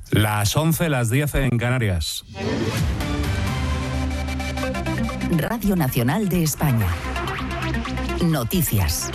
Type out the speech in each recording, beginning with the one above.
Las 11, las 10 en Canarias. Radio Nacional de España. Noticias.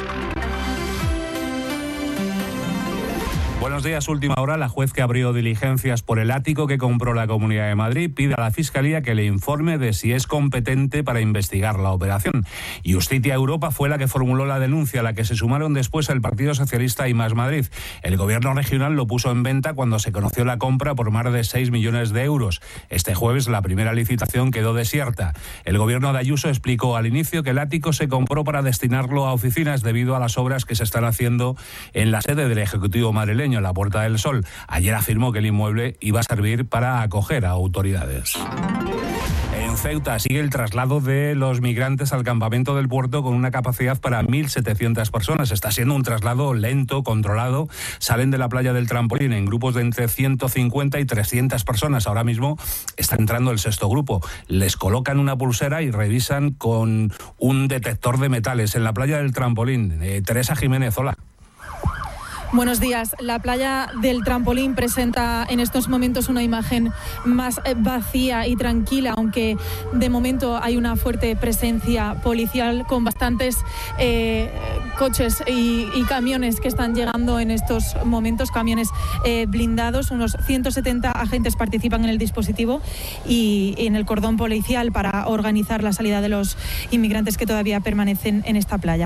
Buenos días, última hora. La juez que abrió diligencias por el ático que compró la Comunidad de Madrid pide a la Fiscalía que le informe de si es competente para investigar la operación. Justitia Europa fue la que formuló la denuncia, a la que se sumaron después el Partido Socialista y Más Madrid. El gobierno regional lo puso en venta cuando se conoció la compra por más de 6 millones de euros. Este jueves la primera licitación quedó desierta. El gobierno de Ayuso explicó al inicio que el ático se compró para destinarlo a oficinas debido a las obras que se están haciendo en la sede del Ejecutivo madrileño, en la Puerta del Sol. Ayer afirmó que el inmueble iba a servir para acoger a autoridades. En Ceuta sigue el traslado de los migrantes al campamento del puerto con una capacidad para 1.700 personas. Está siendo un traslado lento, controlado. Salen de la playa del Trampolín en grupos de entre 150 y 300 personas. Ahora mismo está entrando el sexto grupo. Les colocan una pulsera y revisan con un detector de metales en la playa del Trampolín. Teresa Jiménez, hola. Buenos días. La playa del Trampolín presenta en estos momentos una imagen más vacía y tranquila, aunque de momento hay una fuerte presencia policial con bastantes coches y camiones que están llegando en estos momentos, camiones blindados. Unos 170 agentes participan en el dispositivo y en el cordón policial para organizar la salida de los inmigrantes que todavía permanecen en esta playa.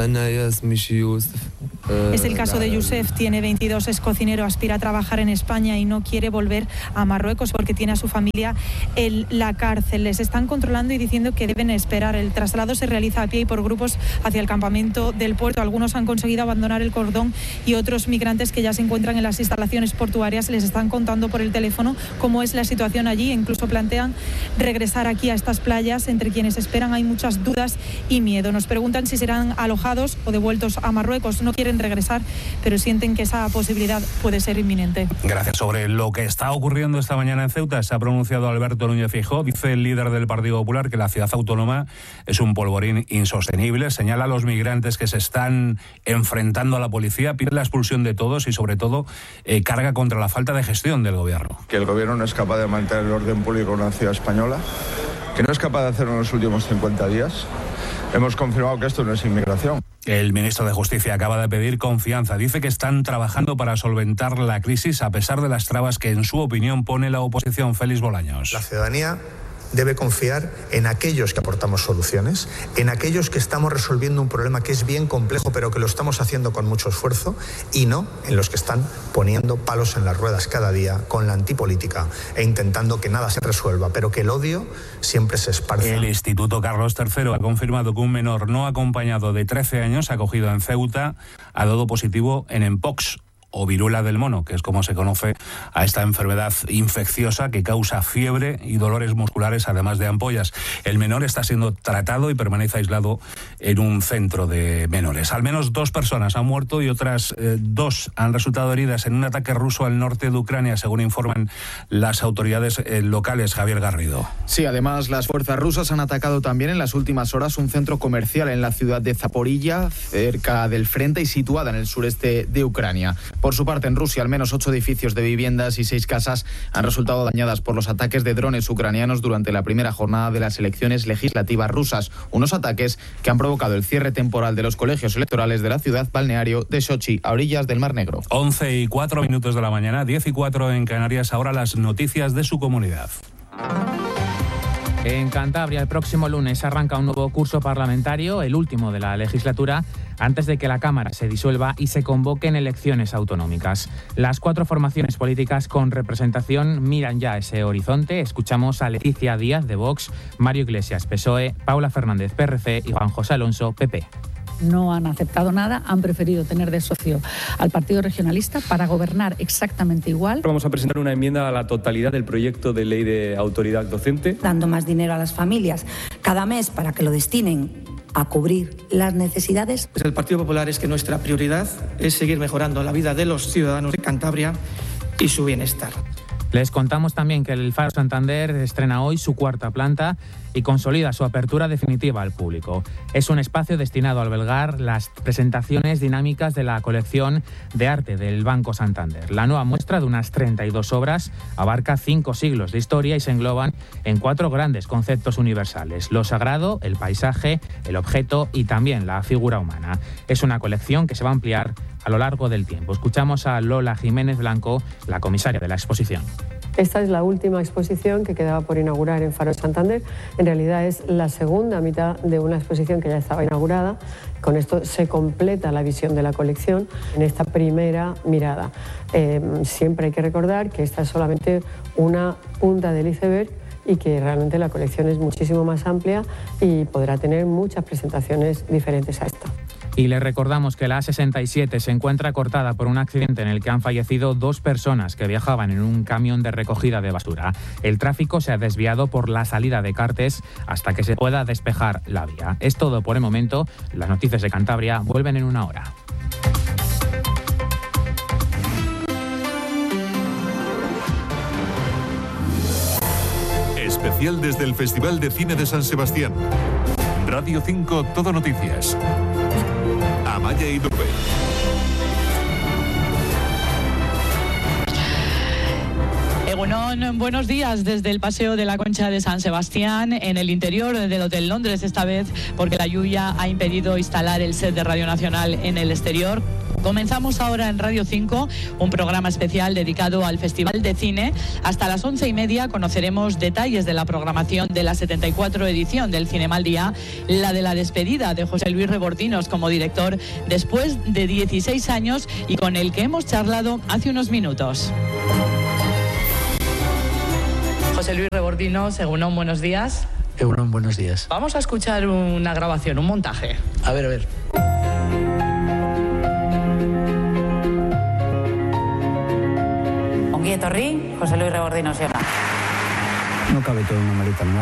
Es el caso de Youssef, tiene 22, es cocinero, aspira a trabajar en España y no quiere volver a Marruecos porque tiene a su familia en la cárcel. Les están controlando y diciendo que deben esperar. El traslado se realiza a pie y por grupos hacia el campamento del puerto. Algunos han conseguido abandonar el cordón y otros migrantes que ya se encuentran en las instalaciones portuarias les están contando por el teléfono cómo es la situación allí. Incluso plantean regresar aquí a estas playas. Entre quienes esperan hay muchas dudas y miedo. Nos preguntan si serán alojados o devueltos a Marruecos. No quieren regresar, pero sienten que esa posibilidad puede ser inminente. Gracias. Sobre lo que está ocurriendo esta mañana en Ceuta, se ha pronunciado Alberto Núñez Feijóo. Dice el líder del Partido Popular que la ciudad autónoma es un polvorín insostenible. Señala a los migrantes que se están enfrentando a la policía, pide la expulsión de todos y sobre todo carga contra la falta de gestión del gobierno. Que el gobierno no es capaz de mantener el orden público en una ciudad española, que no es capaz de hacerlo en los últimos 50 días. Hemos confirmado que esto no es inmigración. El ministro de Justicia acaba de pedir confianza. Dice que están trabajando para solventar la crisis a pesar de las trabas que en su opinión pone la oposición. Félix Bolaños. La ciudadanía debe confiar en aquellos que aportamos soluciones, en aquellos que estamos resolviendo un problema que es bien complejo pero que lo estamos haciendo con mucho esfuerzo, y no en los que están poniendo palos en las ruedas cada día con la antipolítica e intentando que nada se resuelva, pero que el odio siempre se esparza. El Instituto Carlos III ha confirmado que un menor no acompañado de 13 años acogido en Ceuta ha dado positivo en Mpox, o viruela del mono, que es como se conoce a esta enfermedad infecciosa que causa fiebre y dolores musculares, además de ampollas. El menor está siendo tratado y permanece aislado en un centro de menores. Al menos 2 personas han muerto y otras 2 han resultado heridas en un ataque ruso al norte de Ucrania, según informan las autoridades locales. Javier Garrido. Sí, además las fuerzas rusas han atacado también en las últimas horas un centro comercial en la ciudad de Zaporilla, cerca del frente y situada en el sureste de Ucrania. Por su parte, en Rusia, al menos 8 edificios de viviendas y 6 casas han resultado dañadas por los ataques de drones ucranianos durante la primera jornada de las elecciones legislativas rusas. Unos ataques que han provocado el cierre temporal de los colegios electorales de la ciudad balneario de Sochi, a orillas del Mar Negro. 11:04 de la mañana, 10:04 en Canarias. Ahora las noticias de su comunidad. En Cantabria, el próximo lunes arranca un nuevo curso parlamentario, el último de la legislatura, antes de que la Cámara se disuelva y se convoquen elecciones autonómicas. Las 4 formaciones políticas con representación miran ya ese horizonte. Escuchamos a Leticia Díaz, de Vox, Mario Iglesias, PSOE, Paula Fernández, PRC y Juan José Alonso, PP. No han aceptado nada, han preferido tener de socio al Partido Regionalista para gobernar exactamente igual. Vamos a presentar una enmienda a la totalidad del proyecto de ley de autoridad docente. Dando más dinero a las familias cada mes para que lo destinen a cubrir las necesidades. Desde el Partido Popular es que nuestra prioridad es seguir mejorando la vida de los ciudadanos de Cantabria y su bienestar. Les contamos también que el Faro Santander estrena hoy su cuarta planta y consolida su apertura definitiva al público. Es un espacio destinado a albergar las presentaciones dinámicas de la colección de arte del Banco Santander. La nueva muestra, de unas 32 obras, abarca 5 siglos de historia y se engloban en 4 grandes conceptos universales: lo sagrado, el paisaje, el objeto y también la figura humana. Es una colección que se va a ampliar a lo largo del tiempo. Escuchamos a Lola Jiménez Blanco, la comisaria de la exposición. Esta es la última exposición que quedaba por inaugurar en Faro Santander. En realidad es la segunda mitad de una exposición que ya estaba inaugurada. Con esto se completa la visión de la colección en esta primera mirada. Siempre hay que recordar que esta es solamente una punta del iceberg y que realmente la colección es muchísimo más amplia y podrá tener muchas presentaciones diferentes a esta. Y les recordamos que la A67 se encuentra cortada por un accidente en el que han fallecido 2 personas que viajaban en un camión de recogida de basura. El tráfico se ha desviado por la salida de Cartes hasta que se pueda despejar la vía. Es todo por el momento. Las noticias de Cantabria vuelven en una hora. Especial desde el Festival de Cine de San Sebastián. Radio 5 Todo Noticias. Amaya y Durbe. Egunon, buenos días desde el Paseo de la Concha de San Sebastián, en el interior del Hotel Londres, esta vez porque la lluvia ha impedido instalar el set de Radio Nacional en el exterior. Comenzamos ahora en Radio 5, un programa especial dedicado al Festival de Cine. Hasta las 11:30 conoceremos detalles de la programación de la 74 edición del Cinema al Día, la de la despedida de José Luis Rebordinos como director después de 16 años y con el que hemos charlado hace unos minutos. José Luis Rebordinos, Egunon, buenos días. Egunon, buenos días. Vamos a escuchar una grabación, un montaje. A ver. Ongi etorri, José Luis Rebordinos. No cabe todo en una maleta, ¿no?